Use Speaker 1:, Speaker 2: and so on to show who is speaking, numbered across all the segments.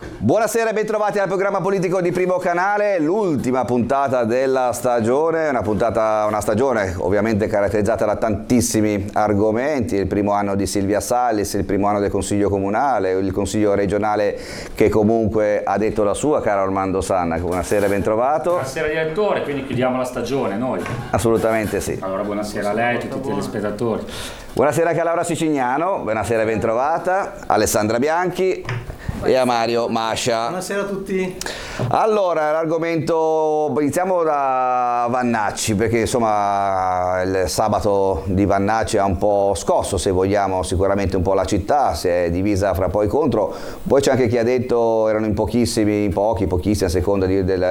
Speaker 1: Buonasera e bentrovati al programma politico di Primo Canale, l'ultima puntata della stagione, una stagione ovviamente caratterizzata da tantissimi argomenti, il primo anno di Silvia Sallis, il primo anno del Consiglio Comunale, il Consiglio regionale che comunque ha detto la sua, caro Armando Sanna. Buonasera e bentrovato.
Speaker 2: Buonasera direttore, quindi chiudiamo la stagione noi.
Speaker 1: Assolutamente sì.
Speaker 2: Allora buonasera a lei e a tutti i telespettatori.
Speaker 1: Buonasera anche a Laura Sicignano, buonasera e bentrovata, Alessandra Bianchi e a Mario Mascia.
Speaker 3: Buonasera a tutti.
Speaker 1: Allora, l'argomento, iniziamo da Vannacci, perché insomma il sabato di Vannacci ha un po' scosso, se vogliamo, sicuramente un po' la città, si è divisa fra poi e contro. Poi c'è anche chi ha detto erano in pochissimi a seconda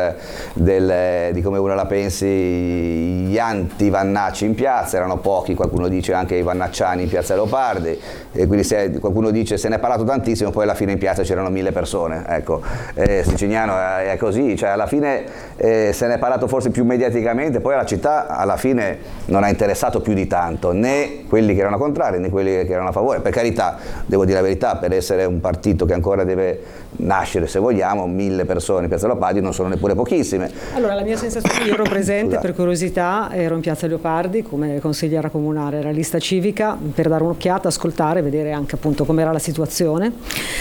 Speaker 1: di come uno la pensi, gli anti-Vannacci in piazza, erano pochi, qualcuno dice anche i vannacciani in piazza Leopardi, e quindi qualcuno dice se ne è parlato tantissimo, poi alla fine in piazza c'erano 1000 persone, ecco. Siciliano è così, cioè alla fine se ne è parlato forse più mediaticamente, poi alla città alla fine non ha interessato più di tanto, né quelli che erano contrari né quelli che erano a favore. Per carità, devo dire la verità, per essere un partito che ancora deve nascere, se vogliamo, 1000 persone in piazza Leopardi non sono neppure pochissime.
Speaker 4: Allora, la mia sensazione, io ero presente, per curiosità, ero in piazza Leopardi come consigliera comunale, era lista civica, per dare un'occhiata, ascoltare, vedere anche appunto com'era la situazione,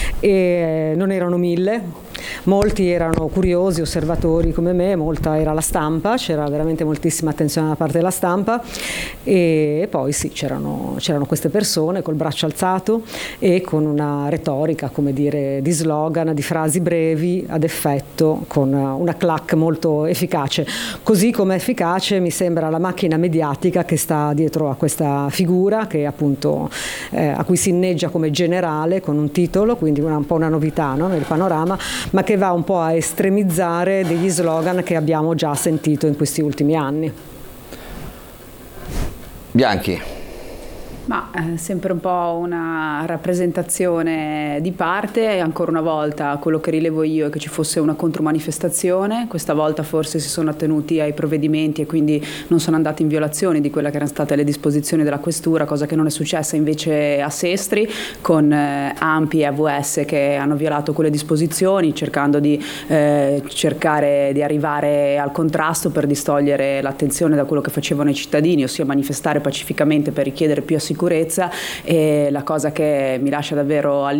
Speaker 4: e non erano 1000. Molti erano curiosi, osservatori come me, molta era la stampa, c'era veramente moltissima attenzione da parte della stampa, e poi sì, c'erano queste persone col braccio alzato e con una retorica, come dire, di slogan, di frasi brevi ad effetto, con una clac molto efficace. Così come efficace mi sembra la macchina mediatica che sta dietro a questa figura, che appunto a cui si inneggia come generale con un titolo, quindi un po' una novità, no, nel panorama, ma che va un po' a estremizzare degli slogan che abbiamo già sentito in questi ultimi anni.
Speaker 1: Bianchi.
Speaker 5: Ma sempre un po' una rappresentazione di parte, e ancora una volta quello che rilevo io è che ci fosse una contromanifestazione. Questa volta forse si sono attenuti ai provvedimenti e quindi non sono andati in violazione di quelle che erano state le disposizioni della questura, cosa che non è successa invece a Sestri, con ANPI e AVS che hanno violato quelle disposizioni, cercando di cercare di arrivare al contrasto per distogliere l'attenzione da quello che facevano i cittadini, ossia manifestare pacificamente per richiedere più sicurezza. E la cosa che mi lascia davvero